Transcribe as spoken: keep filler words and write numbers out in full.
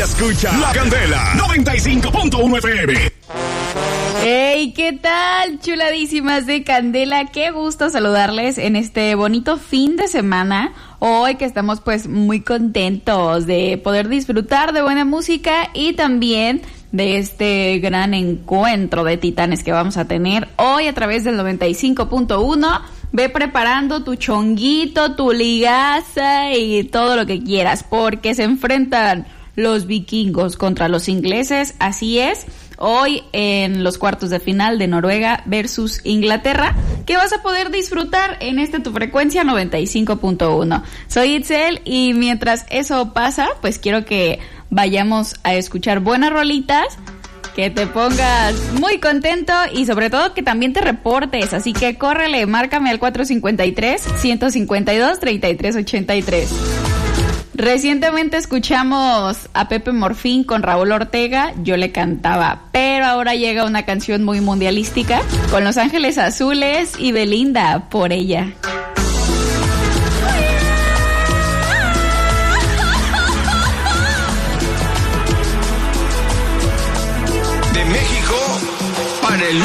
escucha La Candela noventa y cinco punto uno F M. Hey, ¿qué tal, chuladísimas de Candela? Qué gusto saludarles en este bonito fin de semana. Hoy que estamos pues muy contentos de poder disfrutar de buena música y también de este gran encuentro de titanes que vamos a tener hoy a través del noventa y cinco punto uno. Ve preparando tu chonguito, tu ligaza y todo lo que quieras, porque se enfrentan los vikingos contra los ingleses, así es. Hoy en los cuartos de final de Noruega versus Inglaterra, que vas a poder disfrutar en este tu frecuencia noventa y cinco punto uno. Soy Itzel y mientras eso pasa, pues quiero que vayamos a escuchar buenas rolitas, que te pongas muy contento y sobre todo que también te reportes. Así que córrele, márcame al cuatro cinco tres, uno cinco dos, tres tres ocho tres. Recientemente escuchamos a Pepe Morfín con Raúl Ortega, Yo le cantaba, pero ahora llega una canción muy mundialística con Los Ángeles Azules y Belinda, Por ella.